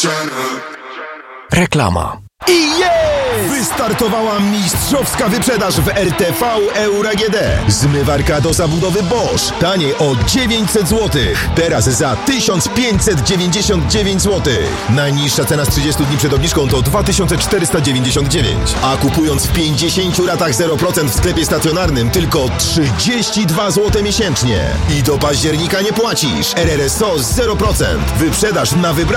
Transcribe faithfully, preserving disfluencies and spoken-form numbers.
Reklama. I jest! Wystartowała mistrzowska wyprzedaż w R T V Euro A G D. Zmywarka do zabudowy Bosch. Taniej o dziewięćset złotych. Teraz za tysiąc pięćset dziewięćdziesiąt dziewięć złotych. Najniższa cena z trzydziestu dni przed obniżką to dwa tysiące czterysta dziewięćdziesiąt dziewięć. A kupując w pięćdziesięciu ratach zero procent w sklepie stacjonarnym tylko trzydzieści dwa złote miesięcznie. I do października nie płacisz. R R S O zero procent. Wyprzedaż na wybrane